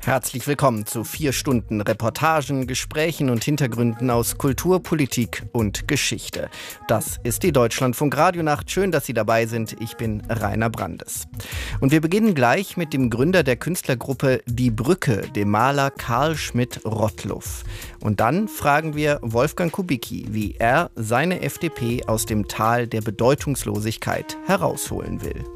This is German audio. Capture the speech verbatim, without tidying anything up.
Herzlich willkommen zu vier Stunden Reportagen, Gesprächen und Hintergründen aus Kultur, Politik und Geschichte. Das ist die Deutschlandfunk-Radionacht. Schön, dass Sie dabei sind. Ich bin Rainer Brandes. Und wir beginnen gleich mit dem Gründer der Künstlergruppe Die Brücke, dem Maler Karl Schmidt-Rottluff. Und dann fragen wir Wolfgang Kubicki, wie er seine F D P aus dem Tal der Bedeutungslosigkeit herausholen will.